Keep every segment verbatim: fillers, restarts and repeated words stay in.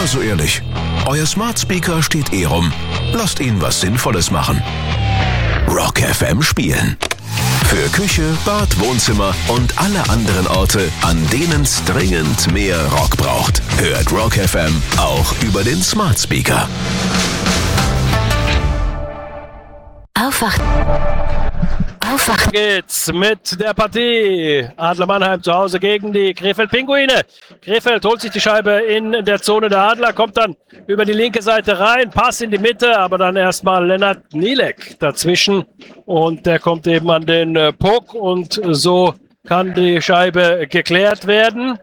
Also ehrlich, euer Smart Speaker steht eh rum. Lasst ihn was Sinnvolles machen. Rock F M spielen. Für Küche, Bad, Wohnzimmer und alle anderen Orte, an denen es dringend mehr Rock braucht. Hört Rock F M auch über den Smart Speaker. Aufwachen. Aufwachen. Geht's mit der Partie. Adler Mannheim zu Hause gegen die Krefeld Pinguine. Krefeld holt sich die Scheibe in der Zone der Adler, kommt dann über die linke Seite rein, Pass in die Mitte, aber dann erstmal Lennart Nielek dazwischen und der kommt eben an den Puck und so kann die Scheibe geklärt werden.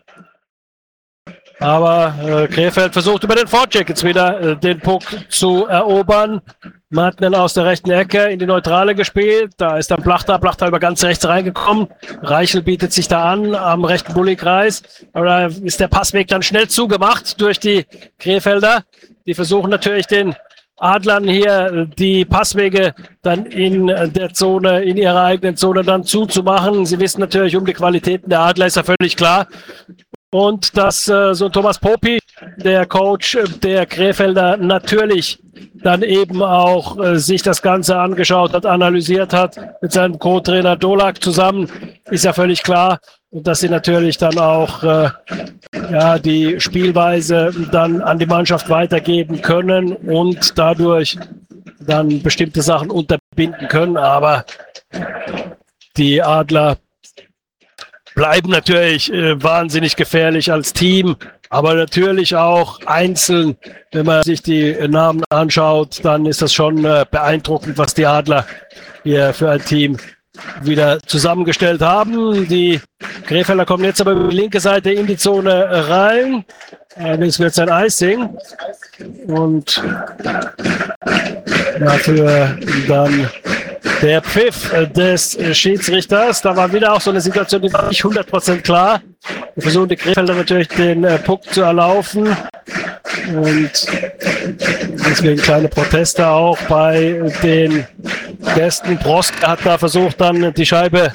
Aber äh, Krefeld versucht über den Vorcheck jetzt wieder äh, den Puck zu erobern. Martinen aus der rechten Ecke in die Neutrale gespielt. Da ist dann Plachter, Plachter über ganz rechts reingekommen. Reichel bietet sich da an am rechten Bulli-Kreis. Aber da ist der Passweg dann schnell zugemacht durch die Krefelder. Die versuchen natürlich den Adlern hier die Passwege dann in der Zone, in ihrer eigenen Zone dann zuzumachen. Sie wissen natürlich um die Qualitäten der Adler, ist ja völlig klar. Und dass äh, so Thomas Popi, der Coach der Krefelder, natürlich dann eben auch äh, sich das Ganze angeschaut hat, analysiert hat mit seinem Co-Trainer Dolak zusammen, ist ja völlig klar. Und dass sie natürlich dann auch äh, ja, die Spielweise dann an die Mannschaft weitergeben können und dadurch dann bestimmte Sachen unterbinden können. Aber die Adler bleiben natürlich äh, wahnsinnig gefährlich als Team, aber natürlich auch einzeln. Wenn man sich die Namen anschaut, dann ist das schon äh, beeindruckend, was die Adler hier für ein Team wieder zusammengestellt haben. Die Krefelder kommen jetzt aber über die linke Seite in die Zone rein. Allerdings wird es ein Icing. Und dafür dann der Pfiff des Schiedsrichters. Da war wieder auch so eine Situation, die war nicht hundert Prozent klar. Wir versuchen die Krefelder natürlich den äh, Puck zu erlaufen. Und deswegen kleine Proteste auch bei den Gästen. Brosk hat da versucht, dann die Scheibe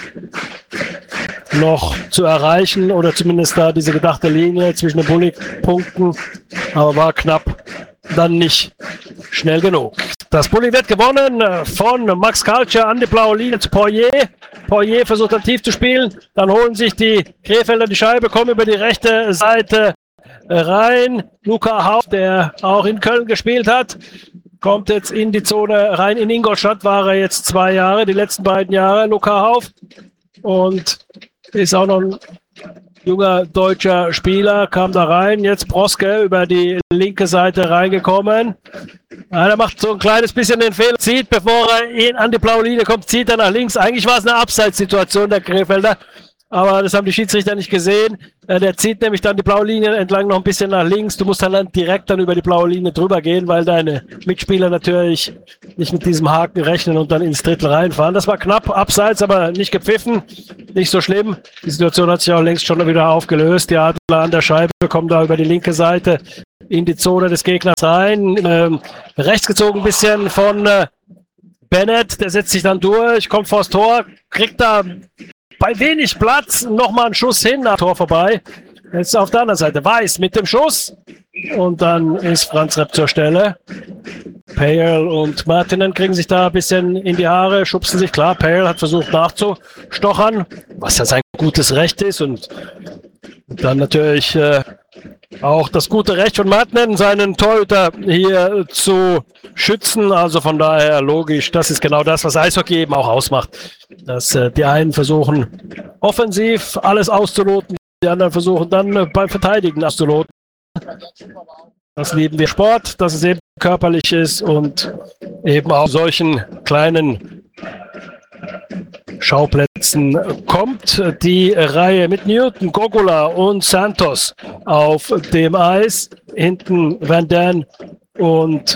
noch zu erreichen oder zumindest da diese gedachte Linie zwischen den Bulli-Punkten, aber war knapp dann nicht schnell genug. Das Bulli wird gewonnen von Max Kaltscher an die blaue Linie zu Poirier. Poirier versucht dann tief zu spielen, dann holen sich die Krefelder die Scheibe, kommen über die rechte Seite rein. Luca Hauf, der auch in Köln gespielt hat, kommt jetzt in die Zone rein. In Ingolstadt war er jetzt zwei Jahre, die letzten beiden Jahre, Luca Hauf. Und ist auch noch ein junger deutscher Spieler, kam da rein. Jetzt Broske über die linke Seite reingekommen. Ja, der macht so ein kleines bisschen den Fehler, zieht, bevor er ihn an die blaue Linie kommt, zieht er nach links. Eigentlich war es eine Abseitssituation der Krefelder, aber das haben die Schiedsrichter nicht gesehen. Äh, der zieht nämlich dann die blaue Linie entlang noch ein bisschen nach links. Du musst dann, dann direkt dann über die blaue Linie drüber gehen, weil deine Mitspieler natürlich nicht mit diesem Haken rechnen und dann ins Drittel reinfahren. Das war knapp abseits, aber nicht gepfiffen. Nicht so schlimm. Die Situation hat sich auch längst schon wieder aufgelöst. Die Adler an der Scheibe kommen da über die linke Seite in die Zone des Gegners rein. Ähm, rechts gezogen ein bisschen von äh, Bennett. Der setzt sich dann durch, kommt vors Tor, kriegt da bei wenig Platz nochmal einen Schuss hin, am Tor vorbei. Jetzt auf der anderen Seite Weiß mit dem Schuss. Und dann ist Franz Repp zur Stelle. Pale und Martinen kriegen sich da ein bisschen in die Haare, schubsen sich. Klar, Pale hat versucht nachzustochern, was ja sein gutes Recht ist. Und dann natürlich äh, auch das gute Recht von Martinen, seinen Torhüter hier zu schützen. Also von daher logisch, das ist genau das, was Eishockey eben auch ausmacht. Dass äh, die einen versuchen offensiv alles auszuloten, die anderen versuchen dann äh, beim Verteidigen auszuloten. Das lieben wir Sport, dass es eben körperlich ist und eben auch solchen kleinen Schauplätzen kommt. Die Reihe mit Newton, Gogula und Santos auf dem Eis. Hinten Van Dan und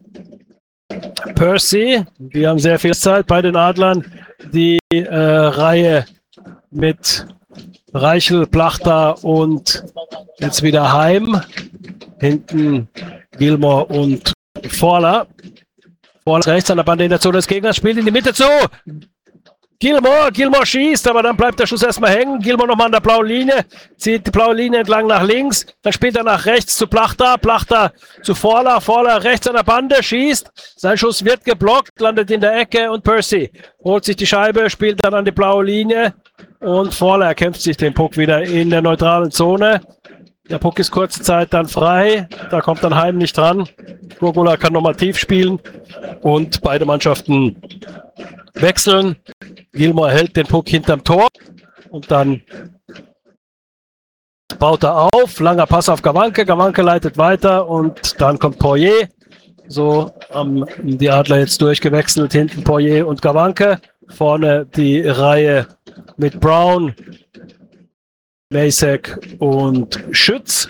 Percy. Die haben sehr viel Zeit bei den Adlern. Die äh, Reihe mit Reichel, Plachter und jetzt wieder Heim. Hinten Gilmore und Forler. Forler rechts an der Bande in der Zone des Gegners, spielt in die Mitte zu. Gilmore, Gilmore schießt, aber dann bleibt der Schuss erstmal hängen. Gilmore nochmal an der blauen Linie, zieht die blaue Linie entlang nach links, dann spielt er nach rechts zu Plachter, Plachter zu Forler, Forler rechts an der Bande, schießt, sein Schuss wird geblockt, landet in der Ecke und Percy holt sich die Scheibe, spielt dann an die blaue Linie und Forler erkämpft sich den Puck wieder in der neutralen Zone. Der Puck ist kurze Zeit dann frei, da kommt dann Heim nicht dran. Gogula kann nochmal tief spielen und beide Mannschaften wechseln. Gilmore hält den Puck hinterm Tor und dann baut er auf. Langer Pass auf Gawanke. Gawanke leitet weiter und dann kommt Poirier. So haben die Adler jetzt durchgewechselt. Hinten Poirier und Gawanke. Vorne die Reihe mit Brown, Masek und Schütz.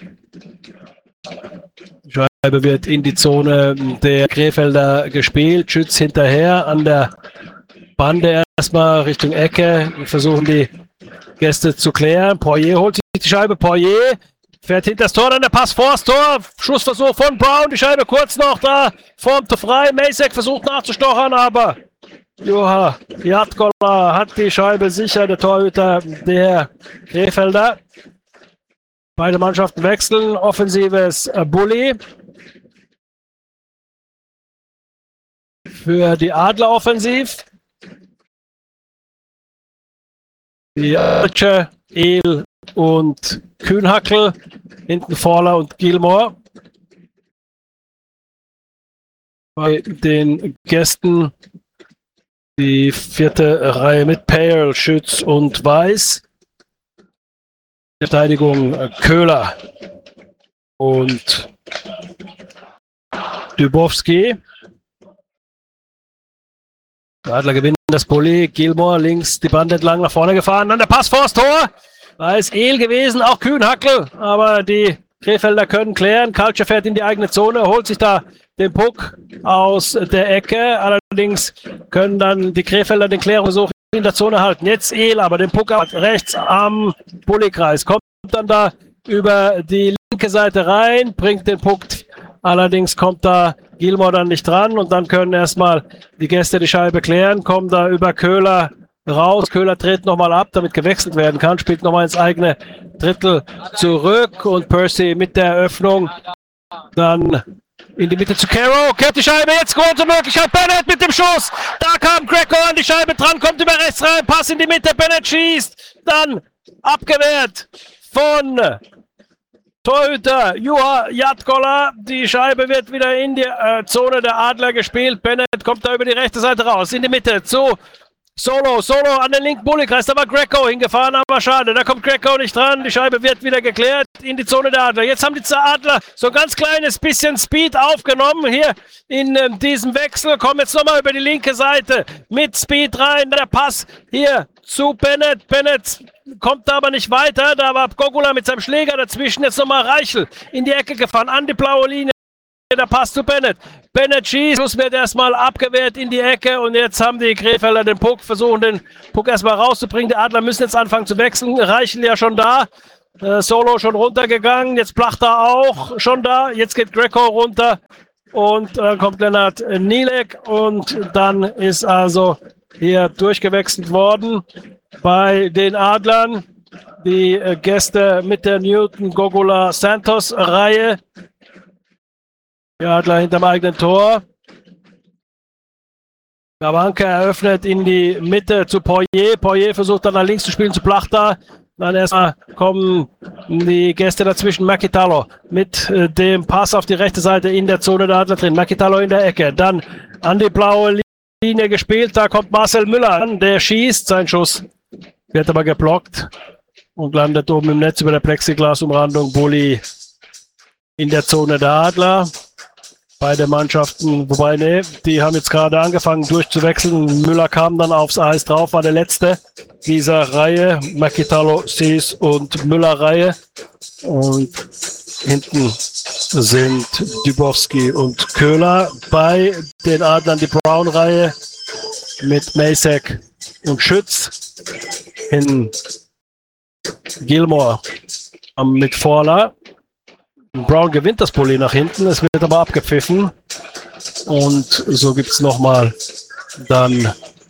Die Scheibe wird in die Zone der Krefelder gespielt. Schütz hinterher an der Bande erstmal Richtung Ecke. Wir versuchen die Gäste zu klären. Poirier holt sich die Scheibe. Poirier fährt hinter das Tor, dann der Pass vor das Tor. Schussversuch von Brown. Die Scheibe kurz noch da. Formte frei. Masek versucht nachzustochern, aber Juha Jatkola hat die Scheibe sicher. Der Torhüter der Krefelder. Beide Mannschaften wechseln. Offensives Bully. Für die Adler offensiv. Die Arche, El und Kühnhackel, hinten Forler und Gilmore. Bei den Gästen die vierte Reihe mit Pearl, Schütz und Weiß. Verteidigung Köhler und Dubowski. Der Adler gewinnt das Bulli. Gilmore links die Bande entlang nach vorne gefahren. Dann der Pass vors Tor. Da ist El gewesen, auch Kühnhackel. Aber die Krefelder können klären. Kaltscher fährt in die eigene Zone, holt sich da den Puck aus der Ecke. Allerdings können dann die Krefelder den Klärungsversuch in der Zone halten. Jetzt El, aber den Puck rechts am Bulli-Kreis. Kommt dann da über die linke Seite rein, bringt den Puck. Allerdings kommt da Gilmore dann nicht dran und dann können erstmal die Gäste die Scheibe klären, kommen da über Köhler raus. Köhler dreht nochmal ab, damit gewechselt werden kann, spielt nochmal ins eigene Drittel zurück und Percy mit der Eröffnung dann in die Mitte zu Caro, kehrt die Scheibe, jetzt große Möglichkeit, Bennett mit dem Schuss, da kam Greco an die Scheibe dran, kommt über rechts rein, Pass in die Mitte, Bennett schießt, dann abgewehrt von Torhüter Juha Jatkola. Die Scheibe wird wieder in die äh, Zone der Adler gespielt. Bennett kommt da über die rechte Seite raus. In die Mitte zu Solo. Solo an den linken Bulli-Kreis. Da war Greco hingefahren, aber schade. Da kommt Greco nicht dran. Die Scheibe wird wieder geklärt in die Zone der Adler. Jetzt haben die Adler so ein ganz kleines bisschen Speed aufgenommen. Hier in äh, diesem Wechsel. Kommen jetzt nochmal über die linke Seite mit Speed rein. Der Pass hier zu Bennett. Bennett kommt aber nicht weiter. Da war Gogula mit seinem Schläger dazwischen. Jetzt nochmal Reichel in die Ecke gefahren, an die blaue Linie. Der Pass zu Bennett. Bennett schießt, Schuss wird erstmal abgewehrt in die Ecke und jetzt haben die Krefelder den Puck, versuchen den Puck erstmal rauszubringen. Die Adler müssen jetzt anfangen zu wechseln. Reichel ja schon da. Äh, Solo schon runtergegangen. Jetzt Plachter auch schon da. Jetzt geht Greco runter und dann äh, kommt Lennart Nielek und dann ist also hier durchgewechselt worden bei den Adlern. Die äh, Gäste mit der Newton Gogula Santos Reihe. Die Adler hinterm eigenen Tor. Gawanke eröffnet in die Mitte zu Poirier. Poirier versucht dann nach links zu spielen zu Plachter. Dann erstmal kommen die Gäste dazwischen. Makitalo mit äh, dem Pass auf die rechte Seite in der Zone der Adler drin. Makitalo in der Ecke. Dann an die blaue Linie gespielt. Da kommt Marcel Müller an. Der schießt. Sein Schuss wird aber geblockt und landet oben im Netz über der Plexiglasumrandung. Bulli in der Zone der Adler. Beide Mannschaften, wobei, ne, die haben jetzt gerade angefangen durchzuwechseln. Müller kam dann aufs Eis drauf, war der letzte dieser Reihe. Makitalo, Sees und Müller-Reihe. Und hinten sind Dubowski und Köhler. Bei den Adlern die Brown-Reihe mit Masek und Schütz. In Gilmore mit Forler. Brown gewinnt das Bulli nach hinten, es wird aber abgepfiffen und so gibt es nochmal dann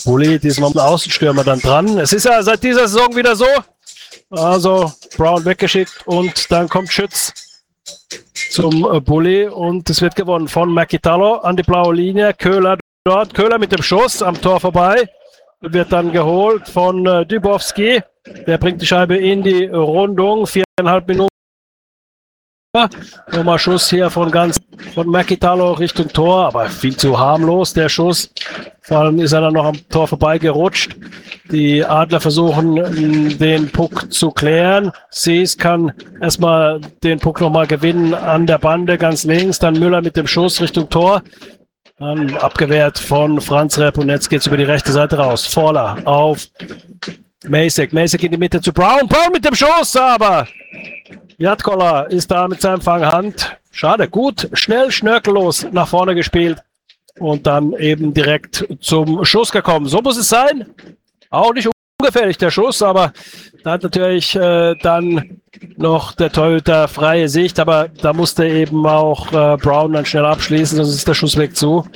Bully, diesmal ein Außenstürmer dann dran. Es ist ja seit dieser Saison wieder so. Also Brown weggeschickt und dann kommt Schütz zum äh, Bully und es wird gewonnen von Mäkitalo an die blaue Linie. Köhler dort, Köhler mit dem Schuss am Tor vorbei. Wird dann geholt von äh, Dubowski. Der bringt die Scheibe in die Rundung. Viereinhalb Minuten. Nochmal Schuss hier von ganz von Mäkitalo Richtung Tor, aber viel zu harmlos der Schuss. Vor allem ist er dann noch am Tor vorbei gerutscht. Die Adler versuchen den Puck zu klären. Sees kann erstmal den Puck nochmal gewinnen an der Bande ganz links. Dann Müller mit dem Schuss Richtung Tor. Dann abgewehrt von Franz Repp und jetzt geht's über die rechte Seite raus. Forler auf Macek. Macek in die Mitte zu Brown. Brown mit dem Schuss, aber Jatkola ist da mit seinem Fanghand. Schade, gut, schnell, schnörkellos nach vorne gespielt und dann eben direkt zum Schuss gekommen. So muss es sein. Auch nicht ungefährlich der Schuss, aber da hat natürlich äh, dann noch der Torhüter freie Sicht, aber da musste eben auch äh, Brown dann schnell abschließen, sonst ist der Schussweg zu.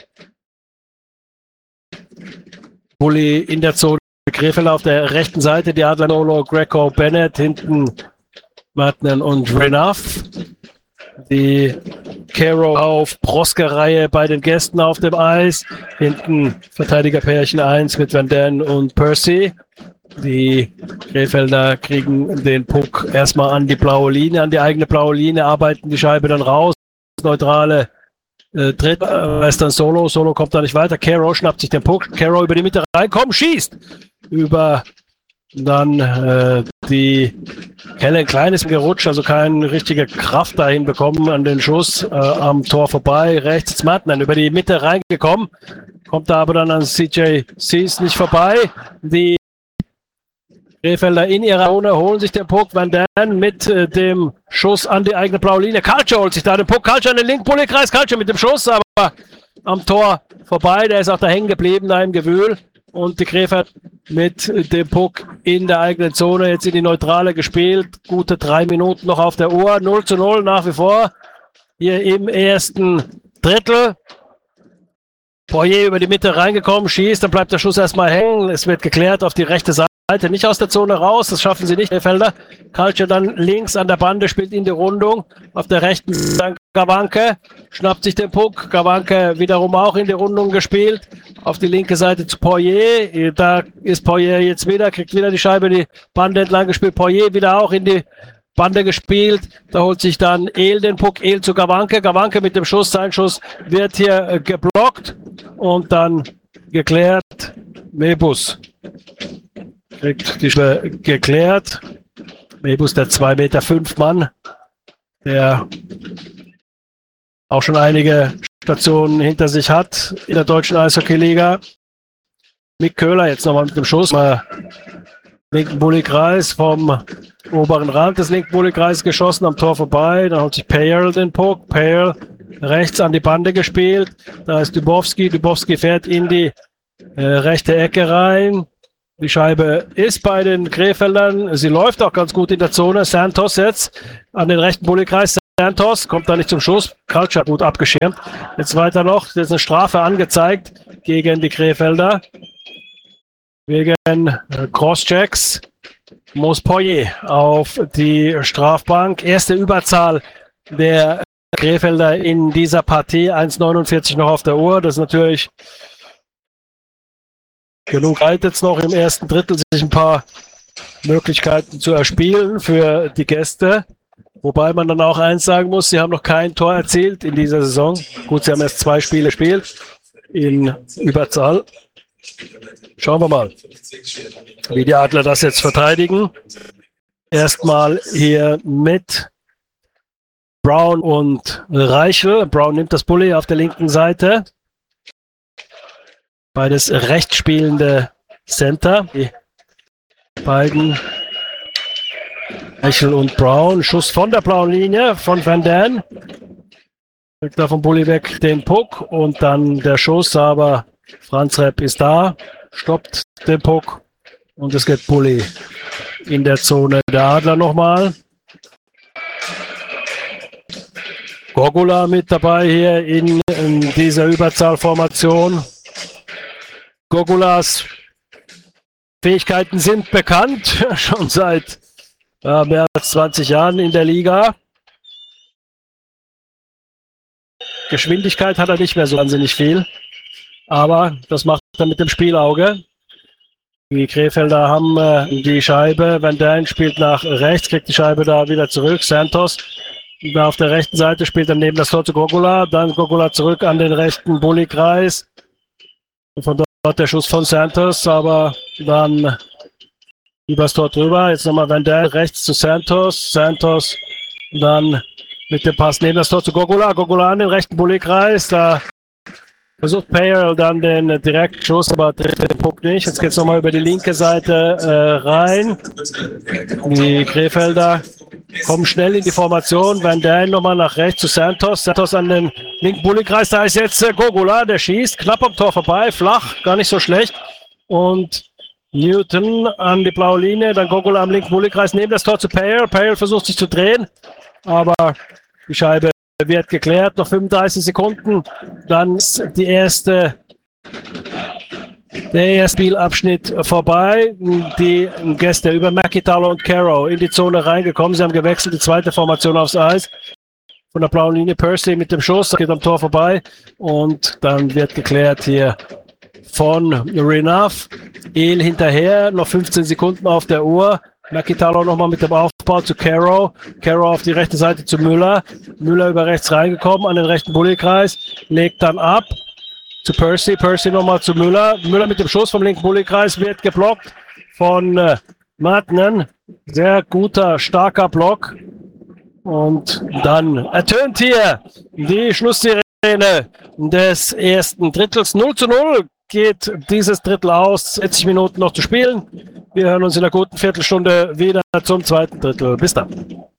Bully in der Zone, Krefeld auf der rechten Seite, die Adler Nolo, Greco, Bennett, hinten Martinen und Renaff. Die Caro auf Proske-Reihe bei den Gästen auf dem Eis. Hinten Verteidigerpärchen eins mit Van Den und Percy. Die Krefelder kriegen den Puck erstmal an die blaue Linie, an die eigene blaue Linie, arbeiten die Scheibe dann raus. Neutrale äh, Dritt, äh, ist dann Solo. Solo kommt da nicht weiter. Caro schnappt sich den Puck. Caro über die Mitte reinkommt, schießt über dann äh, die Kelle Klein ist gerutscht, also keine richtige Kraft dahin bekommen an den Schuss äh, am Tor vorbei. Rechts ist Martinen über die Mitte reingekommen, kommt da aber dann an C J Sees nicht vorbei. Die Krefelder in ihrer Zone holen sich den Puck. Van Den mit äh, dem Schuss an die eigene blaue Linie. Kaltscher holt sich da den Puck. Kaltscher an den linken Bulli-Kreis. Kaltscher mit dem Schuss, aber am Tor vorbei. Der ist auch da hängen geblieben, da im Gewühl. Und die Krefeld mit dem Puck in der eigenen Zone jetzt in die Neutrale gespielt. Gute drei Minuten noch auf der Uhr. null zu null nach wie vor. Hier im ersten Drittel. Poirier über die Mitte reingekommen, schießt, dann bleibt der Schuss erstmal hängen. Es wird geklärt auf die rechte Seite. Nicht aus der Zone raus, das schaffen sie nicht, die Felder. Kaltscher dann links an der Bande, spielt in die Rundung. Auf der rechten Seite Gawanke, schnappt sich den Puck. Gawanke wiederum auch in die Rundung gespielt. Auf die linke Seite zu Poirier. Da ist Poirier jetzt wieder, kriegt wieder die Scheibe, die Bande entlang gespielt. Poirier wieder auch in die Bande gespielt. Da holt sich dann El den Puck. El zu Gawanke. Gawanke mit dem Schuss. Sein Schuss wird hier äh, geblockt und dann geklärt. Mebus kriegt die Schwelle geklärt. Mebus, der zwei Meter fünf Mann, der auch schon einige Stationen hinter sich hat in der deutschen Eishockey-Liga. Mick Köhler jetzt nochmal mit dem Schuss. Mal linken Bulli-Kreis vom oberen Rand des linken Bulli-Kreises geschossen, am Tor vorbei. Dann holt sich Payerl den Puck. Payerl rechts an die Bande gespielt. Da ist Dubowski. Dubowski fährt in die äh, rechte Ecke rein. Die Scheibe ist bei den Krefeldern. Sie läuft auch ganz gut in der Zone. Santos jetzt an den rechten Bulli-Kreis. Santos kommt da nicht zum Schuss. Kaltscher gut abgeschirmt. Jetzt weiter noch. Jetzt ist eine Strafe angezeigt gegen die Krefelder. Wegen äh, Crosschecks muss Poirier auf die Strafbank. Erste Überzahl der Krefelder in dieser Partie. eins neunundvierzig noch auf der Uhr. Das ist natürlich genug Zeit jetzt noch im ersten Drittel, sich ein paar Möglichkeiten zu erspielen für die Gäste. Wobei man dann auch eins sagen muss, sie haben noch kein Tor erzielt in dieser Saison. Gut, sie haben erst zwei Spiele gespielt in Überzahl. Schauen wir mal, wie die Adler das jetzt verteidigen. Erstmal hier mit Brown und Reichel. Brown nimmt das Bulli auf der linken Seite. Beides rechts spielende Center. Die beiden Reichel und Brown. Schuss von der blauen Linie von Van Den. Kriegt da vom Bulli weg den Puck und dann der Schuss, aber Franz Repp ist da, stoppt den Puck und es geht Bulli in der Zone der Adler nochmal. Gogula mit dabei hier in, in dieser Überzahlformation. Gogulas Fähigkeiten sind bekannt, schon seit äh, mehr als zwanzig Jahren in der Liga. Geschwindigkeit hat er nicht mehr so wahnsinnig viel, aber das macht er mit dem Spielauge. Die Krefelder haben äh, die Scheibe, Van Daan spielt nach rechts, kriegt die Scheibe da wieder zurück, Santos da auf der rechten Seite spielt dann neben das Tor zu Gogula, dann Gogula zurück an den rechten Bulli-Kreis. Von dort der Schuss von Santos, aber dann übers Tor drüber. Jetzt nochmal Van Daan rechts zu Santos. Santos dann mit dem Pass neben das Tor zu Gogula. Gogula an den rechten Bulli-Kreis. Da versucht Payerl dann den Direktschuss, aber trifft den Puck nicht. Jetzt geht es nochmal über die linke Seite äh, rein. Die Krefelder kommen schnell in die Formation. Van Daan nochmal nach rechts zu Santos. Santos an den linken Bulli-Kreis. Da ist jetzt äh, Gogula, der schießt. Knapp am Tor vorbei. Flach, gar nicht so schlecht. Und Newton an die blaue Linie. Dann Gogula am linken Bulli-Kreis neben das Tor zu Payerl. Payerl versucht sich zu drehen. Aber die Scheibe wird geklärt. Noch fünfunddreißig Sekunden. Dann ist die erste Der erste Spielabschnitt vorbei. Die Gäste über McIntyre und Caro in die Zone reingekommen. Sie haben gewechselt, die zweite Formation aufs Eis. Von der blauen Linie Percy mit dem Schuss, geht am Tor vorbei. Und dann wird geklärt hier von Renaff. El hinterher, noch fünfzehn Sekunden auf der Uhr. McIntyre nochmal mit dem Aufbau zu Caro. Caro auf die rechte Seite zu Müller. Müller über rechts reingekommen, an den rechten Bulli-Kreis. Legt dann ab zu Percy. Percy nochmal zu Müller. Müller mit dem Schuss vom linken Bulli-Kreis wird geblockt von äh, Martinen. Sehr guter, starker Block. Und dann ertönt hier die Schlusssirene des ersten Drittels. null zu null geht dieses Drittel aus. sechzig Minuten noch zu spielen. Wir hören uns in einer guten Viertelstunde wieder zum zweiten Drittel. Bis dann.